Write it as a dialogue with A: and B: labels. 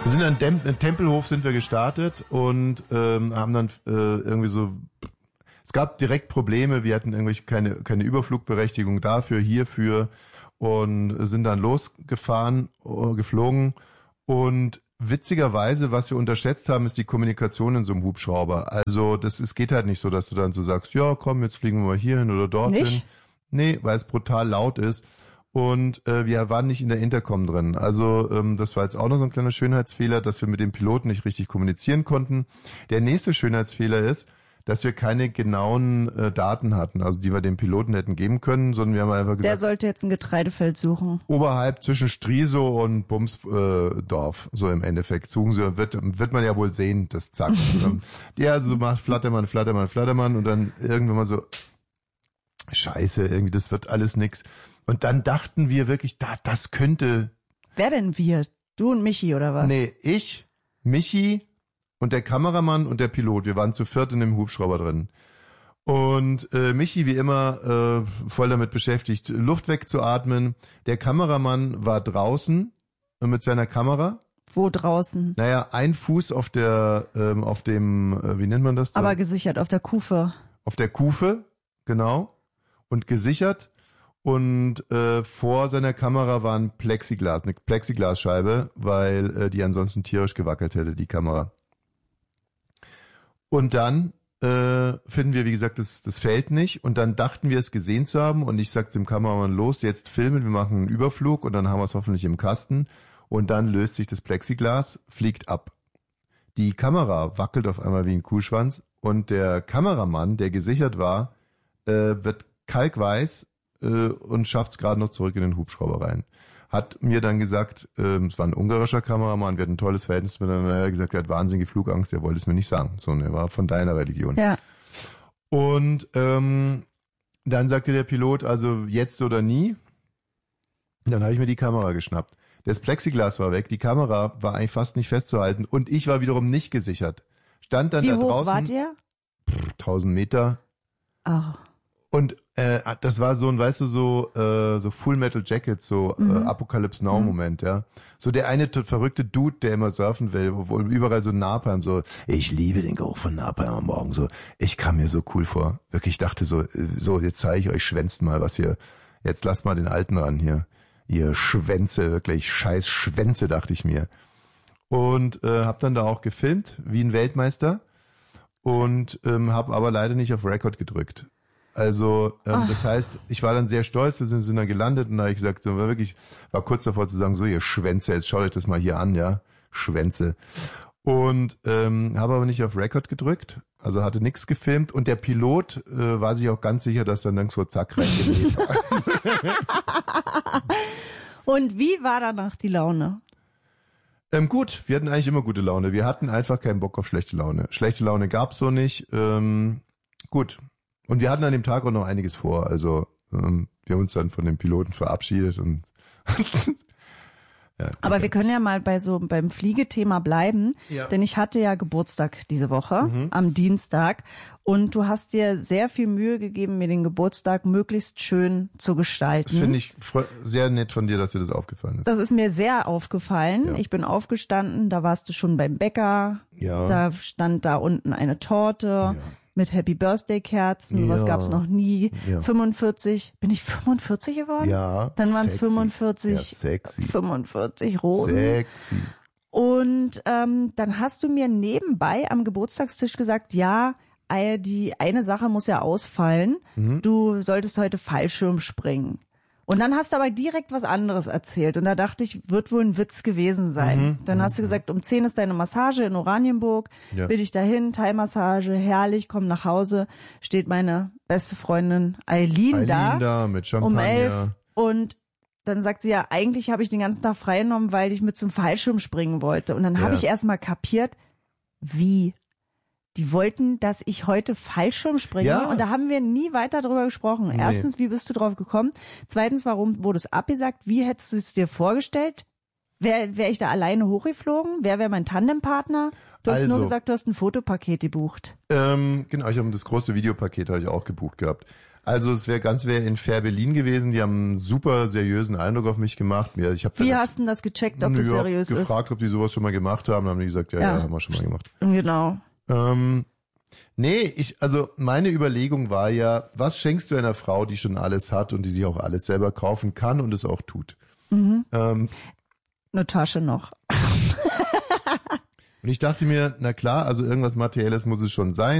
A: Wir sind in Tempelhof sind wir gestartet und haben dann irgendwie so, es gab direkt Probleme, wir hatten irgendwie keine Überflugberechtigung dafür, hierfür und sind dann geflogen und witzigerweise, was wir unterschätzt haben, ist die Kommunikation in so einem Hubschrauber. Also es geht halt nicht so, dass du dann so sagst, ja komm, jetzt fliegen wir mal hier hin oder dorthin.
B: Nicht?
A: Nee, weil es brutal laut ist. Und wir waren nicht in der Intercom drin. Also das war jetzt auch noch so ein kleiner Schönheitsfehler, dass wir mit dem Piloten nicht richtig kommunizieren konnten. Der nächste Schönheitsfehler ist, dass wir keine genauen Daten hatten, also die wir dem Piloten hätten geben können, sondern wir haben einfach gesagt,
B: der sollte jetzt ein Getreidefeld suchen.
A: Oberhalb zwischen Striesow und Bumsdorf, so im Endeffekt. Suchen sie, wird man ja wohl sehen, das zack. Ja, also so macht Flattermann und dann irgendwann mal so, Scheiße, irgendwie, das wird alles nix. Und dann dachten wir wirklich, das könnte...
B: Wer denn wir? Du und Michi oder was?
A: Nee, ich, Michi und der Kameramann und der Pilot. Wir waren zu viert in dem Hubschrauber drin. Und Michi wie immer voll damit beschäftigt, Luft wegzuatmen. Der Kameramann war draußen mit seiner Kamera.
B: Wo draußen?
A: Naja, ein Fuß auf dem, wie nennt man das da?
B: Aber gesichert, auf der Kufe.
A: Auf der Kufe, genau. Und gesichert. Und vor seiner Kamera war ein Plexiglas, eine Plexiglasscheibe, weil die ansonsten tierisch gewackelt hätte, die Kamera. Und dann finden wir, wie gesagt, das Feld nicht. Und dann dachten wir, es gesehen zu haben. Und ich sagte dem Kameramann, los, jetzt filmen, wir machen einen Überflug und dann haben wir es hoffentlich im Kasten. Und dann löst sich das Plexiglas, fliegt ab. Die Kamera wackelt auf einmal wie ein Kuhschwanz. Und der Kameramann, der gesichert war, wird kalkweiß und schafft es gerade noch zurück in den Hubschrauber rein. Hat mir dann gesagt, es war ein ungarischer Kameramann, wir hatten ein tolles Verhältnis miteinander, er hat gesagt, er hat wahnsinnige Flugangst, er wollte es mir nicht sagen. So, und er war von deiner Religion.
B: Ja.
A: Und dann sagte der Pilot, also jetzt oder nie. Und dann habe ich mir die Kamera geschnappt. Das Plexiglas war weg, die Kamera war eigentlich fast nicht festzuhalten und ich war wiederum nicht gesichert. Stand dann
B: Wie
A: da
B: hoch
A: draußen.
B: wart ihr?
A: 1000 Meter.
B: Oh.
A: Und das war so ein, weißt du, so Full Metal Jacket, so Apocalypse Now Moment, ja. So der eine verrückte Dude, der immer surfen will, wo überall so Napalm, so, ich liebe den Geruch von Napalm am Morgen, so, ich kam mir so cool vor. Wirklich, ich dachte so, jetzt zeige ich euch, schwänzt mal was hier, jetzt lasst mal den Alten ran hier. Ihr Schwänze, wirklich, scheiß Schwänze, dachte ich mir. Und hab dann da auch gefilmt, wie ein Weltmeister und hab aber leider nicht auf Record gedrückt. Also das heißt, ich war dann sehr stolz, wir sind dann gelandet und da habe ich gesagt, so wirklich, war kurz davor zu sagen, so ihr Schwänze, jetzt schaut euch das mal hier an, ja, Schwänze. Und habe aber nicht auf Record gedrückt, also hatte nichts gefilmt und der Pilot war sich auch ganz sicher, dass dann nirgendwo zack reingeht.
B: Und wie war danach die Laune?
A: Gut, wir hatten eigentlich immer gute Laune. Wir hatten einfach keinen Bock auf schlechte Laune. Schlechte Laune gab's so nicht. Gut. Und wir hatten an dem Tag auch noch einiges vor. Also wir haben uns dann von dem Piloten verabschiedet und ja,
B: aber wir können ja mal beim Fliegethema bleiben, denn ich hatte ja Geburtstag diese Woche am Dienstag und du hast dir sehr viel Mühe gegeben, mir den Geburtstag möglichst schön zu gestalten.
A: Das finde ich sehr nett von dir, dass dir das aufgefallen ist.
B: Das ist mir sehr aufgefallen.
A: Ja.
B: Ich bin aufgestanden, da warst du schon beim Bäcker,
A: Ja.
B: da stand da unten eine Torte.
A: Ja.
B: Mit Happy Birthday Kerzen, sowas
A: Ja.
B: gab's noch nie.
A: Ja.
B: 45, bin ich 45 geworden?
A: Ja.
B: Dann waren es
A: Sexy.
B: 45,
A: Ja, sexy.
B: 45 Rosen.
A: Sexy.
B: Und dann hast du mir nebenbei am Geburtstagstisch gesagt, ja, die eine Sache muss ja ausfallen. Du solltest heute Fallschirm springen. Und dann hast du aber direkt was anderes erzählt. Und da dachte ich, wird wohl ein Witz gewesen sein. Dann hast du gesagt, um 10 ist deine Massage in Oranienburg.
A: Ja.
B: Bin ich dahin, Thai-Massage, herrlich, komm nach Hause. Steht meine beste Freundin Eileen
A: da mit Champagner.
B: um 11. Und dann sagt sie ja, eigentlich habe ich den ganzen Tag freigenommen, weil ich mit zum Fallschirm springen wollte. Und dann habe ich erst mal kapiert, wie? Die wollten, dass ich heute Fallschirm springe.
A: Ja.
B: Und da haben wir nie weiter drüber gesprochen.
A: Nee.
B: Erstens, wie bist du drauf gekommen? Zweitens, warum wurde es abgesagt? Wie hättest du es dir vorgestellt? Wär ich da alleine hochgeflogen? Wer wäre mein Tandempartner? Du hast nur gesagt, du hast ein Fotopaket gebucht.
A: Genau, ich habe das große Videopaket habe ich auch gebucht gehabt. Also es wäre in Fair Berlin gewesen. Die haben einen super seriösen Eindruck auf mich gemacht. Ja,
B: Wie hast du denn das gecheckt, ob das seriös ist?
A: Gefragt, ob die sowas schon mal gemacht haben. Dann haben die gesagt, ja, haben wir schon mal gemacht.
B: Genau.
A: Also meine Überlegung war ja, was schenkst du einer Frau, die schon alles hat und die sich auch alles selber kaufen kann und es auch tut?
B: Eine Tasche noch.
A: Und ich dachte mir, na klar, also irgendwas Materielles muss es schon sein.